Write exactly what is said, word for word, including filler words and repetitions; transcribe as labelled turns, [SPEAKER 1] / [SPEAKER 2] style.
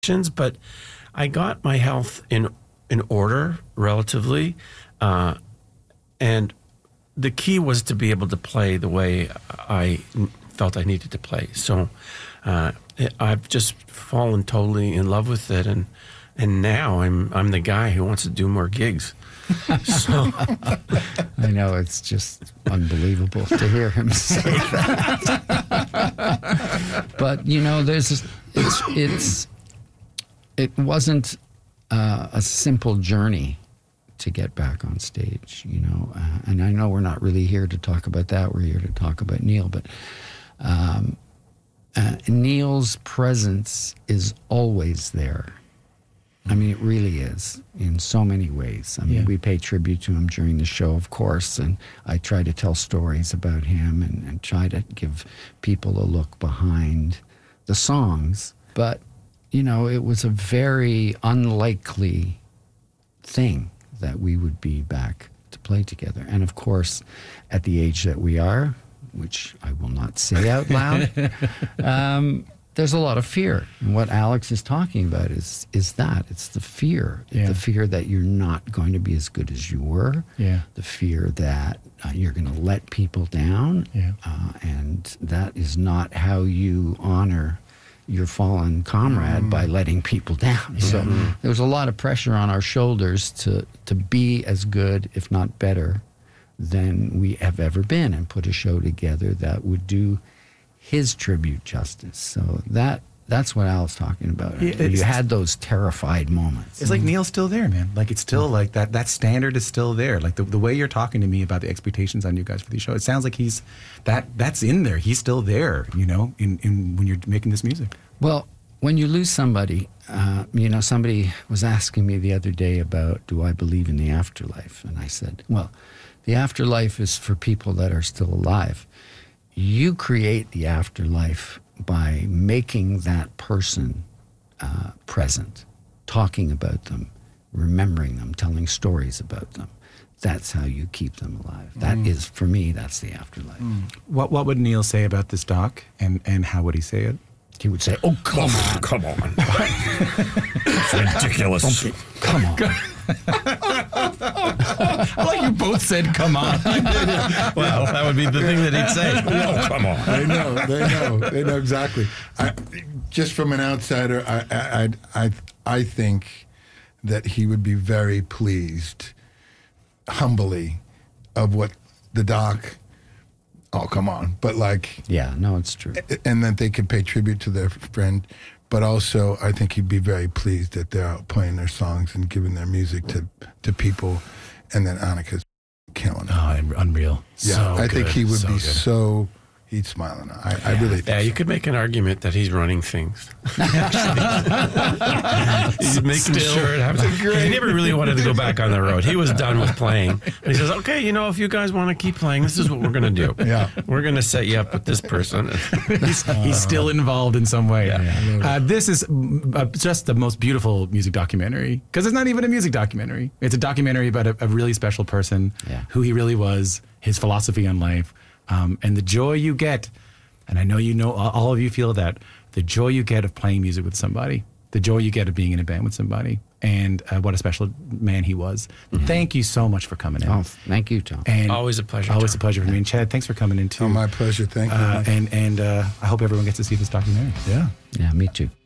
[SPEAKER 1] but I got my health in in order relatively, uh, and the key was to be able to play the way I felt I needed to play. So uh, I've just fallen totally in love with it, and and now I'm I'm the guy who wants to do more gigs. So
[SPEAKER 2] I know, it's just unbelievable to hear him say that. But you know, there's it's it's. It wasn't uh, a simple journey to get back on stage, you know. Uh, and I know we're not really here to talk about that. We're here to talk about Neil. But um, uh, Neil's presence is always there. I mean, it really is in so many ways. I mean, yeah. we pay tribute to him during the show, of course, and I try to tell stories about him and, and try to give people a look behind the songs. But you know, it was a very unlikely thing that we would be back to play together. And of course, at the age that we are, which I will not say out loud, um, there's a lot of fear. And what Alex is talking about is is that. It's the fear. Yeah. The fear that you're not going to be as good as you were. Yeah. The fear that uh, you're going to let people down. Yeah. Uh, and that is not how you honor your fallen comrade mm. by letting people down. Yeah. So there was a lot of pressure on our shoulders to, to be as good, if not better, than we have ever been, and put a show together that would do his tribute justice. So that that's what Al's talking about. Yeah, you had those terrified moments.
[SPEAKER 3] It's like Neil's still there, man. Like, it's still mm. like that that standard is still there. Like the, the way you're talking to me about the expectations on you guys for these shows, it sounds like he's that that's in there. He's still there, you know, in, in when you're making this music.
[SPEAKER 2] Well, when you lose somebody, uh, you know, somebody was asking me the other day about, do I believe in the afterlife? And I said, well, the afterlife is for people that are still alive. You create the afterlife by making that person uh, present, talking about them, remembering them, telling stories about them. That's how you keep them alive. That mm. is, for me, that's the afterlife.
[SPEAKER 3] Mm. What What would Neil say about this doc, and, and how would he say it?
[SPEAKER 2] He would say, oh, come
[SPEAKER 1] oh,
[SPEAKER 2] on.
[SPEAKER 1] Come on. It's ridiculous.
[SPEAKER 2] Be, come on.
[SPEAKER 3] I like you both said, come on.
[SPEAKER 1] Well, that would be the thing that he'd say. Oh, come on.
[SPEAKER 4] They know. They know. They know exactly. I, just from an outsider, I, I, I, I think that he would be very pleased, humbly, of what the doc... Oh, come on. But like...
[SPEAKER 2] Yeah, no, it's true.
[SPEAKER 4] And that they could pay tribute to their friend. But also, I think he'd be very pleased that they're out playing their songs and giving their music to, to people. And then Annika's killing it.
[SPEAKER 3] Oh, unreal.
[SPEAKER 4] Yeah,
[SPEAKER 3] so
[SPEAKER 4] I
[SPEAKER 3] good.
[SPEAKER 4] think he would
[SPEAKER 3] so
[SPEAKER 4] be
[SPEAKER 3] good.
[SPEAKER 4] so... He'd smile. And I,
[SPEAKER 1] yeah,
[SPEAKER 4] I really think
[SPEAKER 1] Yeah,
[SPEAKER 4] so.
[SPEAKER 1] you could make an argument that he's running things. He's making
[SPEAKER 3] Still.
[SPEAKER 1] sure it happens. He never really wanted to go back on the road. He was done with playing. And he says, okay, you know, if you guys want to keep playing, this is what we're going to do.
[SPEAKER 4] Yeah.
[SPEAKER 1] We're going to set you up with this person.
[SPEAKER 3] he's, he's still involved in some way.
[SPEAKER 1] Yeah.
[SPEAKER 3] Yeah. Uh, this is uh, just the most beautiful music documentary, because it's not even a music documentary. It's a documentary about a, a really special person, yeah. who he really was, his philosophy on life, um, and the joy you get. And I know you know, all of you feel that, the joy you get of playing music with somebody, the joy you get of being in a band with somebody, and uh, what a special man he was. Mm-hmm. Thank you so much for coming in.
[SPEAKER 2] Oh, thank you, Tom.
[SPEAKER 3] And
[SPEAKER 1] always a pleasure.
[SPEAKER 3] Always
[SPEAKER 1] Tom.
[SPEAKER 3] a pleasure for me. And Chad, thanks for coming in too.
[SPEAKER 4] Oh, my pleasure. Thank you.
[SPEAKER 3] Uh, and and uh, I hope everyone gets to see this documentary.
[SPEAKER 4] Yeah.
[SPEAKER 2] Yeah, me too.